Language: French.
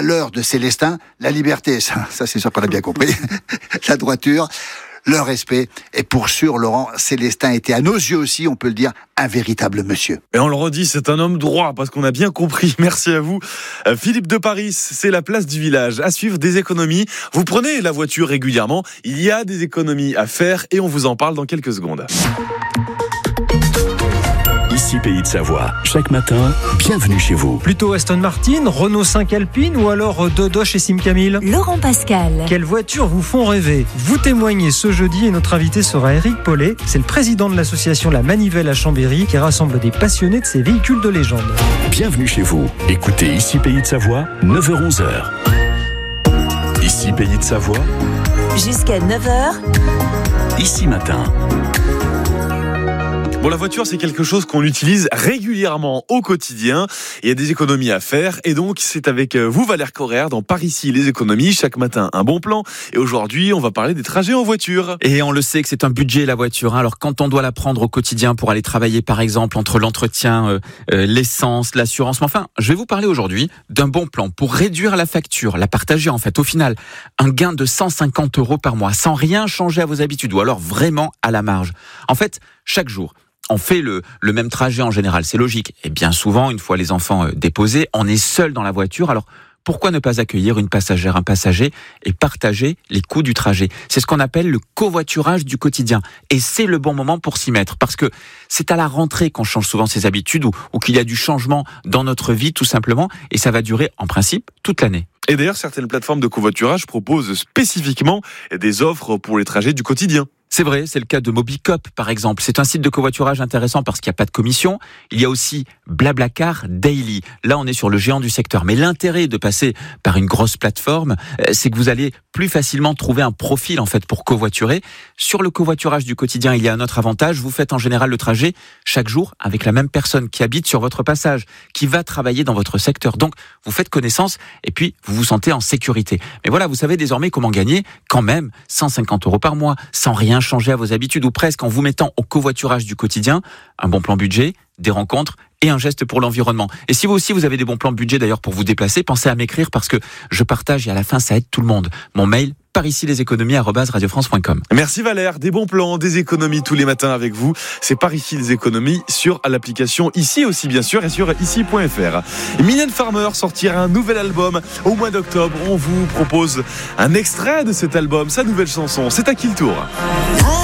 valeurs de Célestin, la liberté, ça c'est sûr qu'on a bien compris, la droiture, le respect. Et pour sûr, Laurent, Célestin était à nos yeux aussi, on peut le dire, un véritable monsieur. Et on le redit, c'est un homme droit, parce qu'on a bien compris. Merci à vous. Philippe de Paris, c'est la place du village. À suivre, des économies. Vous prenez la voiture régulièrement, il y a des économies à faire et on vous en parle dans quelques secondes. Ici Pays de Savoie. Chaque matin, bienvenue chez vous. Plutôt Aston Martin, Renault 5 Alpine ou alors Dodo chez Simcamil? Laurent Pascal. Quelles voitures vous font rêver? Vous témoignez ce jeudi et notre invité sera Éric Paulet. C'est le président de l'association La Manivelle à Chambéry qui rassemble des passionnés de ces véhicules de légende. Bienvenue chez vous. Écoutez Ici Pays de Savoie, 9h-11h. Ici Pays de Savoie. Jusqu'à 9h. Ici Matin. Bon, la voiture, c'est quelque chose qu'on utilise régulièrement au quotidien. Il y a des économies à faire. Et donc, c'est avec vous, Valère Correa, dans Par ici, les économies. Chaque matin, un bon plan. Et aujourd'hui, on va parler des trajets en voiture. Et on le sait que c'est un budget, la voiture. Alors, quand on doit la prendre au quotidien pour aller travailler, par exemple, entre l'entretien, l'essence, l'assurance. Mais enfin, je vais vous parler aujourd'hui d'un bon plan pour réduire la facture, la partager, en fait. Au final, un gain de 150 € par mois, sans rien changer à vos habitudes, ou alors vraiment à la marge. En fait, chaque jour, on fait le même trajet en général, c'est logique. Et bien souvent, une fois les enfants déposés, on est seul dans la voiture. Alors, pourquoi ne pas accueillir une passagère, un passager et partager les coûts du trajet? C'est ce qu'on appelle le covoiturage du quotidien. Et c'est le bon moment pour s'y mettre. Parce que c'est à la rentrée qu'on change souvent ses habitudes ou qu'il y a du changement dans notre vie, tout simplement. Et ça va durer, en principe, toute l'année. Et d'ailleurs, certaines plateformes de covoiturage proposent spécifiquement des offres pour les trajets du quotidien. C'est vrai, c'est le cas de Mobicop, par exemple. C'est un site de covoiturage intéressant parce qu'il n'y a pas de commission. Il y a aussi Blablacar Daily. Là, on est sur le géant du secteur. Mais l'intérêt de passer par une grosse plateforme, c'est que vous allez plus facilement trouver un profil, en fait, pour covoiturer. Sur le covoiturage du quotidien, il y a un autre avantage. Vous faites en général le trajet chaque jour avec la même personne qui habite sur votre passage, qui va travailler dans votre secteur. Donc, vous faites connaissance et puis vous vous sentez en sécurité. Mais voilà, vous savez désormais comment gagner quand même 150 € par mois, sans rien changer à vos habitudes ou presque en vous mettant au covoiturage du quotidien, un bon plan budget, des rencontres et un geste pour l'environnement. Et si vous aussi vous avez des bons plans budget d'ailleurs pour vous déplacer, pensez à m'écrire parce que je partage et à la fin ça aide tout le monde. Mon mail paricileséconomies@radiofrance.com. Merci Valère, des bons plans, des économies tous les matins avec vous. C'est Par ici les économies sur l'application Ici aussi bien sûr et sur ici.fr. Mylène Farmer sortira un nouvel album au mois d'octobre. On vous propose un extrait de cet album, sa nouvelle chanson. C'est à qui le tour?